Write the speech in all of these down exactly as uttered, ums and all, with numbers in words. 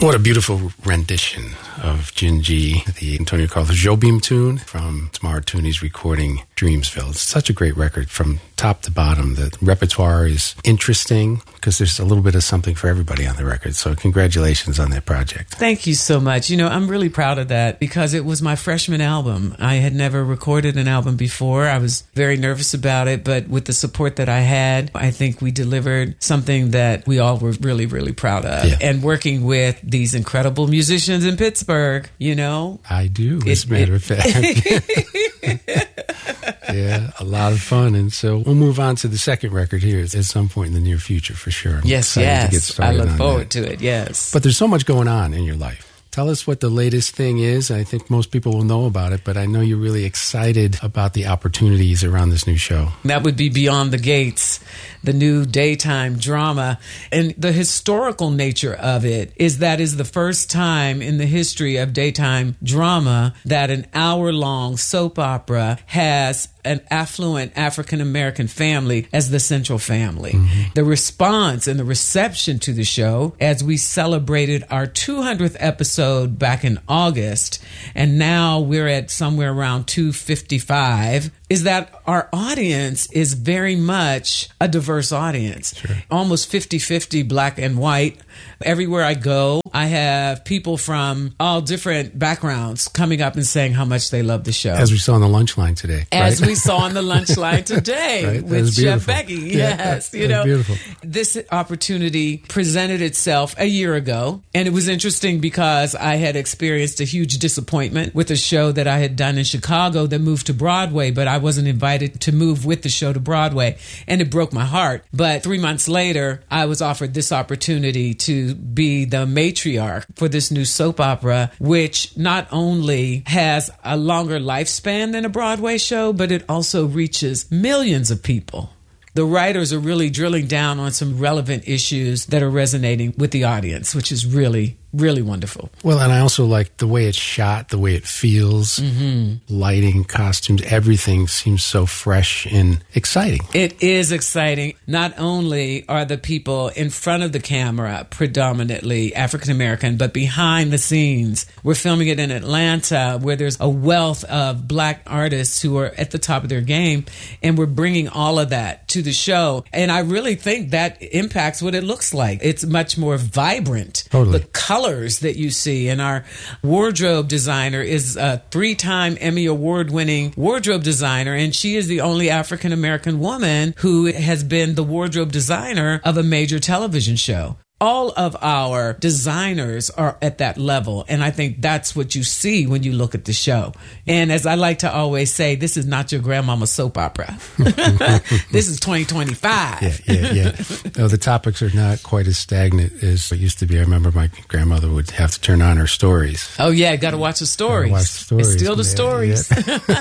What a beautiful rendition of Jinji, the Antonio Carlos Jobim tune from Tamara Tooney's recording Dreamsville. It's such a great record from top to bottom. The repertoire is interesting because there's a little bit of something for everybody on the record. So congratulations on that project. Thank you so much. You know, I'm really proud of that because it was my freshman album. I had never recorded an album before. I was very nervous about it, but with the support that I had, I think we delivered something that we all were really, really proud of. Yeah. And working with these incredible musicians in Pittsburgh, you know. I do, as a matter of fact. Yeah, a lot of fun. And so we'll move on to the second record here at some point in the near future, for sure. I'm yes, yes. To get started I look forward that. to it, yes. But there's so much going on in your life. Tell us what the latest thing is. I think most people will know about it, but I know you're really excited about the opportunities around this new show. That would be Beyond the Gates, the new daytime drama. And the historical nature of it is that is the first time in the history of daytime drama that an hour-long soap opera has an affluent African-American family as the central family. Mm-hmm. The response and the reception to the show as we celebrated our two hundredth episode back in August, and now we're at somewhere around two fifty-five, is that our audience is very much a diverse audience. Sure. Almost fifty-fifty black and white. Everywhere I go, I have people from all different backgrounds coming up and saying how much they love the show. As we saw on the lunch line today. As right? we saw on the lunch line today right? with Chef Becky. Yes. Yeah, you know, beautiful. This opportunity presented itself a year ago. And it was interesting because I had experienced a huge disappointment with a show that I had done in Chicago that moved to Broadway, but I wasn't invited to move with the show to Broadway. And it broke my heart. But three months later, I was offered this opportunity to be the matriarch for this new soap opera, which not only has a longer lifespan than a Broadway show, but it also reaches millions of people. The writers are really drilling down on some relevant issues that are resonating with the audience, which is really, really wonderful. Well, and I also like the way it's shot, the way it feels, mm-hmm. lighting, costumes, everything seems so fresh and exciting. It is exciting. Not only are the people in front of the camera predominantly African-American, but behind the scenes. We're filming it in Atlanta, where there's a wealth of black artists who are at the top of their game, and we're bringing all of that to the show. And I really think that impacts what it looks like. It's much more vibrant. Totally. The colors that you see, and our wardrobe designer is a three-time Emmy Award-winning wardrobe designer, and she is the only African-American woman who has been the wardrobe designer of a major television show. All of our designers are at that level, and I think that's what you see when you look at the show. And as I like to always say, this is not your grandmama's soap opera. This is twenty twenty-five. Yeah, yeah, yeah. No, the topics are not quite as stagnant as it used to be. I remember my grandmother would have to turn on her stories. Oh, yeah, got to watch the stories. Watch the stories. It's still the yeah, stories.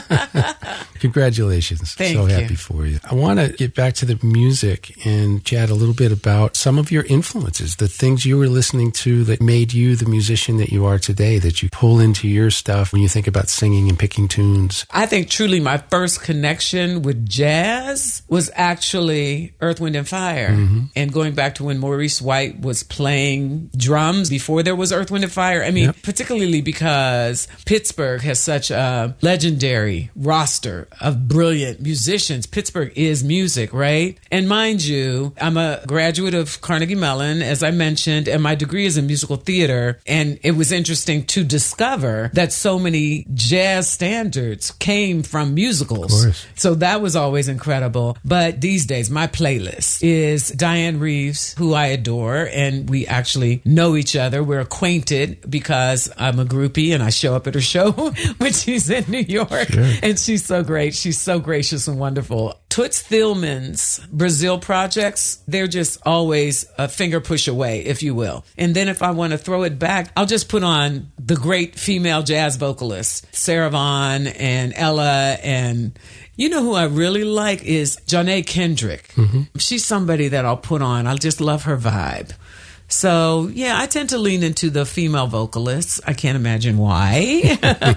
Yeah. Congratulations. Thank so you. happy for you. I want to get back to the music and chat a little bit about some of your influences, the things you were listening to that made you the musician that you are today, that you pull into your stuff when you think about singing and picking tunes. I think truly my first connection with jazz was actually Earth, Wind and Fire. Mm-hmm. And going back to when Maurice White was playing drums before there was Earth, Wind and Fire. I mean, yep. particularly because Pittsburgh has such a legendary roster of brilliant musicians. Pittsburgh is music, right? And mind you, I'm a graduate of Carnegie Mellon, as I mentioned, and my degree is in musical theater. And it was interesting to discover that so many jazz standards came from musicals. Of course. So that was always incredible. But these days, my playlist is Diane Reeves, who I adore, and we actually know each other. We're acquainted because I'm a groupie and I show up at her show when she's in New York. Sure. And she's so great. She's so gracious and wonderful. Toots Thielemann's Brazil projects, they're just always a finger push away, if you will. And then if I want to throw it back, I'll just put on the great female jazz vocalists, Sarah Vaughan and Ella, and you know who I really like is Janae Kendrick. Mm-hmm. She's somebody that I'll put on. I just love her vibe. So, yeah, I tend to lean into the female vocalists. I can't imagine why.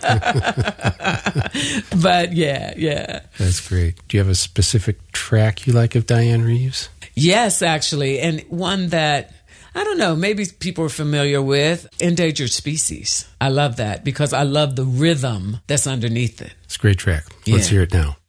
But, yeah, yeah. That's great. Do you have a specific track you like of Diane Reeves? Yes, actually. And one that I don't know, maybe people are familiar with Endangered Species. I love that because I love the rhythm that's underneath it. It's a great track. Let's Yeah. hear it now.